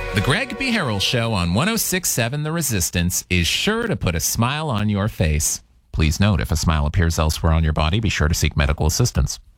The Greg B. Harrell Show on 106.7 The Resistance is sure to put a smile on your face. Please note, if a smile appears elsewhere on your body, be sure to seek medical assistance.